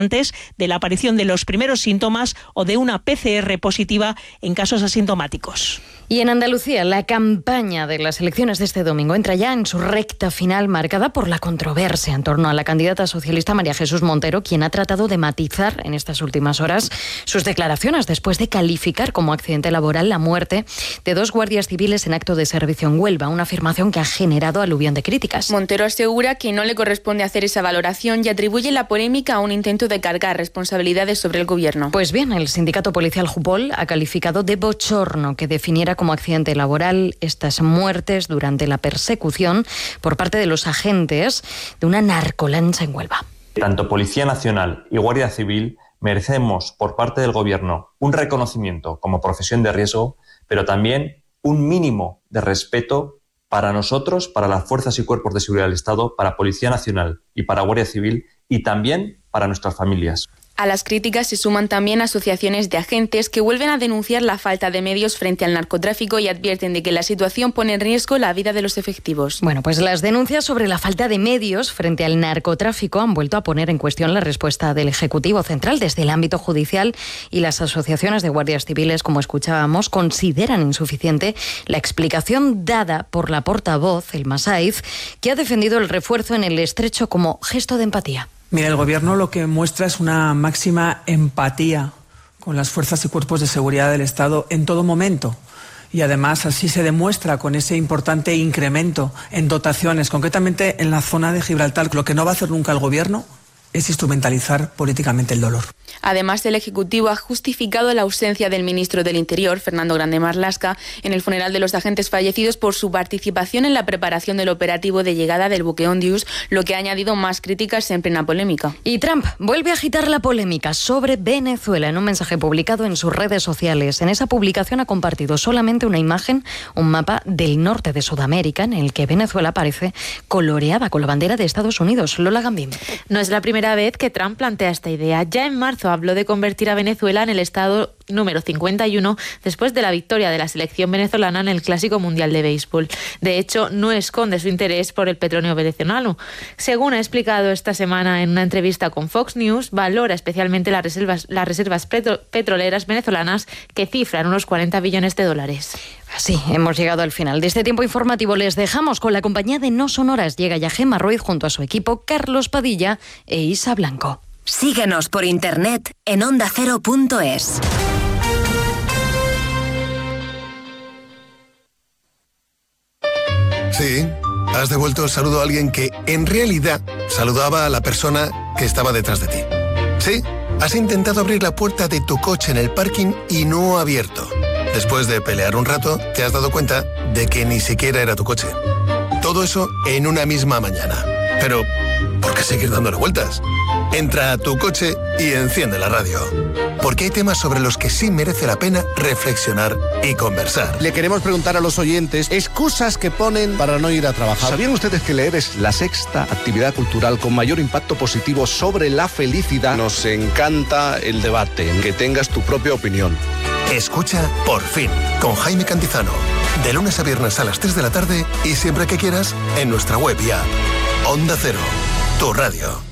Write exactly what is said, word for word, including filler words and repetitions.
antes de la aparición de los primeros síntomas o de una P C R positiva en casos asintomáticos. Y en Andalucía, la campaña de las elecciones de este domingo entra ya en su recta final, marcada por la controversia en torno a la candidata socialista María Jesús Montero, quien ha tratado de matizar en estas últimas horas sus declaraciones después de calificar como accidente laboral la muerte de dos guardias civiles en acto de servicio en Huelva, una afirmación que ha generado aluvión de críticas. Montero asegura que no le corresponde hacer esa valoración y atribuye la polémica a un intento de cargar responsabilidades sobre el gobierno. Pues bien, el sindicato policial Jupol ha calificado de bochorno que definiera como accidente laboral estas muertes durante la persecución por parte de los agentes de una narcolancha en Huelva. Tanto Policía Nacional y Guardia Civil merecemos por parte del gobierno un reconocimiento como profesión de riesgo, pero también un mínimo de respeto para nosotros, para las fuerzas y cuerpos de seguridad del Estado, para Policía Nacional y para Guardia Civil y también para nuestras familias. A las críticas se suman también asociaciones de agentes que vuelven a denunciar la falta de medios frente al narcotráfico y advierten de que la situación pone en riesgo la vida de los efectivos. Bueno, pues las denuncias sobre la falta de medios frente al narcotráfico han vuelto a poner en cuestión la respuesta del Ejecutivo Central desde el ámbito judicial, y las asociaciones de guardias civiles, como escuchábamos, consideran insuficiente la explicación dada por la portavoz, el Masaiz, que ha defendido el refuerzo en el Estrecho como gesto de empatía. Mira, el Gobierno lo que muestra es una máxima empatía con las fuerzas y cuerpos de seguridad del Estado en todo momento. Y además así se demuestra con ese importante incremento en dotaciones, concretamente en la zona de Gibraltar. Lo que no va a hacer nunca el Gobierno es instrumentalizar políticamente el dolor. Además, el Ejecutivo ha justificado la ausencia del ministro del Interior, Fernando Grande Marlaska, en el funeral de los agentes fallecidos por su participación en la preparación del operativo de llegada del buque Ondius, lo que ha añadido más críticas en plena polémica. Y Trump vuelve a agitar la polémica sobre Venezuela en un mensaje publicado en sus redes sociales. En esa publicación ha compartido solamente una imagen, un mapa del norte de Sudamérica, en el que Venezuela aparece coloreada con la bandera de Estados Unidos. Lola Gambín. No es la primera vez que Trump plantea esta idea. Ya en marzo habló de convertir a Venezuela en el estado número cincuenta y uno después de la victoria de la selección venezolana en el Clásico Mundial de Béisbol. De hecho, no esconde su interés por el petróleo venezolano. Según ha explicado esta semana en una entrevista con Fox News, valora especialmente las reservas, las reservas petro, petroleras venezolanas, que cifran unos cuarenta billones de dólares. Así, hemos llegado al final de este tiempo informativo. Les dejamos con la compañía de No Sonoras. Llega ya Gemma Ruiz junto a su equipo, Carlos Padilla e Isa Blanco. Síguenos por internet en onda cero punto es. Sí, has devuelto el saludo a alguien que en realidad saludaba a la persona que estaba detrás de ti. Sí, has intentado abrir la puerta de tu coche en el parking y no ha abierto. Después de pelear un rato, te has dado cuenta de que ni siquiera era tu coche. Todo eso en una misma mañana. Pero, ¿por qué seguir dándole vueltas? Entra a tu coche y enciende la radio. Porque hay temas sobre los que sí merece la pena reflexionar y conversar. Le queremos preguntar a los oyentes excusas que ponen para no ir a trabajar. ¿Sabían ustedes que leer es la sexta actividad cultural con mayor impacto positivo sobre la felicidad? Nos encanta el debate, en que tengas tu propia opinión. Escucha Por Fin, con Jaime Cantizano. De lunes a viernes a las tres de la tarde y siempre que quieras en nuestra web y app. Onda Cero, tu radio.